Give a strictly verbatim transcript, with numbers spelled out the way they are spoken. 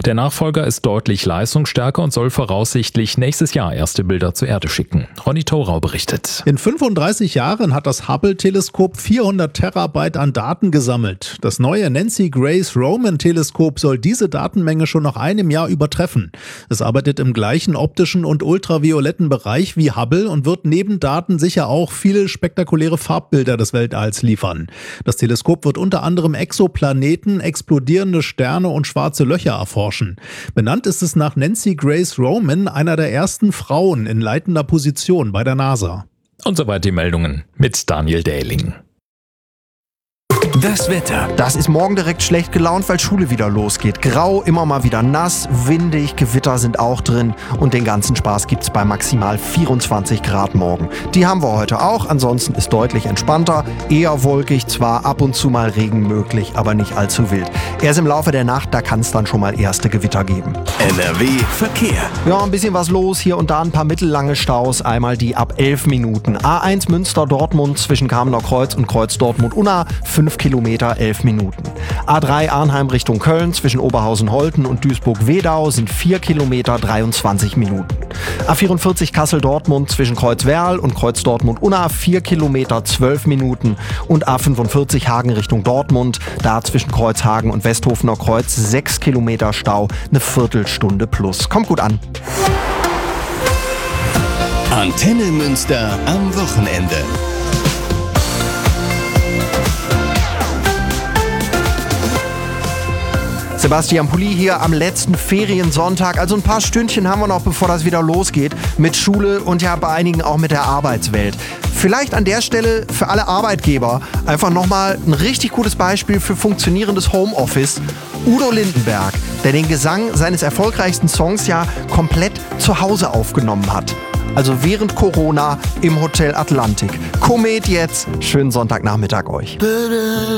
Der Nachfolger ist deutlich leistungsstärker und soll voraussichtlich nächstes Jahr erste Bilder zur Erde schicken. Ronny Thorau berichtet. In fünfunddreißig Jahren hat das Hubble-Teleskop vierhundert Terabyte an Daten gesammelt. Das neue Nancy Grace Roman-Teleskop soll diese Datenmenge schon nach einem Jahr übertreffen. Es arbeitet im gleichen optischen und ultravioletten Bereich wie Hubble und wird neben Daten sicher auch viele spektakuläre Farbbilder des Weltalls liefern. Das Teleskop wird unter anderem Exoplaneten, explodierende Sterne und schwarze Löcher erforschen. Benannt ist es nach Nancy Grace Roman, einer der ersten Frauen in leitender Position bei der NASA. Und soweit die Meldungen mit Daniel Dähling. Das Wetter. Das ist morgen direkt schlecht gelaunt, weil Schule wieder losgeht. Grau, immer mal wieder nass, windig, Gewitter sind auch drin und den ganzen Spaß gibt's bei maximal vierundzwanzig Grad morgen. Die haben wir heute auch, ansonsten ist deutlich entspannter, eher wolkig, zwar ab und zu mal Regen möglich, aber nicht allzu wild. Erst im Laufe der Nacht, da kann es dann schon mal erste Gewitter geben. N R W Verkehr. Ja, ein bisschen was los, hier und da ein paar mittellange Staus, einmal die ab elf Minuten. A eins Münster-Dortmund zwischen Kamener Kreuz und Kreuz Dortmund-Unna, fünf Kilometer, elf Minuten. A drei Arnheim Richtung Köln zwischen Oberhausen-Holten und Duisburg-Wedau sind vier Kilometer, dreiundzwanzig Minuten. A vierundvierzig Kassel-Dortmund zwischen Kreuz-Werl und Kreuz Dortmund-Unna vier Kilometer, zwölf Minuten. Und A fünfundvierzig Hagen Richtung Dortmund, da zwischen Kreuzhagen und Westhofener Kreuz sechs Kilometer Stau, eine Viertelstunde plus. Kommt gut an. Antenne Münster am Wochenende. Sebastian Pulli hier am letzten Feriensonntag. Also ein paar Stündchen haben wir noch, bevor das wieder losgeht mit Schule und ja bei einigen auch mit der Arbeitswelt. Vielleicht an der Stelle für alle Arbeitgeber einfach nochmal ein richtig gutes Beispiel für funktionierendes Homeoffice. Udo Lindenberg, der den Gesang seines erfolgreichsten Songs ja komplett zu Hause aufgenommen hat. Also während Corona im Hotel Atlantik. Komet jetzt. Schönen Sonntagnachmittag euch.